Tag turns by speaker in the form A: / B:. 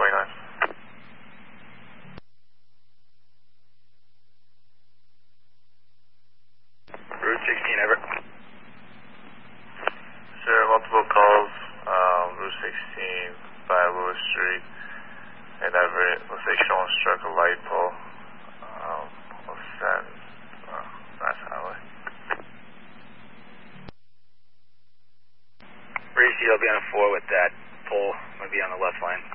A: 29.
B: Route 16, Everett.
A: Sir, multiple calls, Route 16 by Lewis Street in Everett. Looks like someone struck a light pole. We'll send Mass Highway.
B: Reese, you'll be on a 4 with that pole. Might be on the left lane.